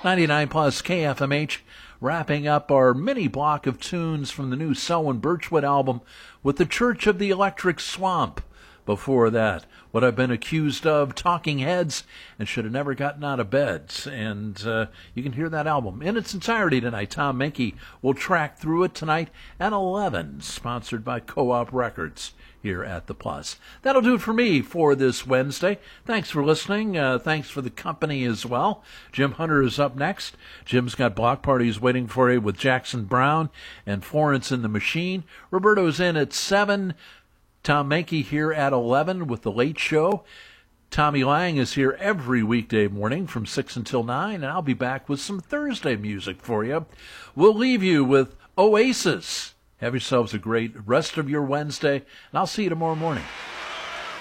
99 plus KFMH, wrapping up our mini block of tunes from the new Selwyn Birchwood album with the Church of the Electric Swamp. Before that, What I've Been Accused Of, Talking Heads, and Should Have Never Gotten Out of Bed. And you can hear that album in its entirety tonight. Tom Menke will track through it tonight at 11, sponsored by Co-op Records here at The Plus. That'll do it for me for this Wednesday. Thanks for listening. Thanks for the company as well. Jim Hunter is up next. Jim's got block parties waiting for you with Jackson Browne and Florence and the Machine. Roberto's in at 7. Tom Menke here at 11 with The Late Show. Tommy Lang is here every weekday morning from 6 until 9, and I'll be back with some Thursday music for you. We'll leave you with Oasis. Have yourselves a great rest of your Wednesday, and I'll see you tomorrow morning.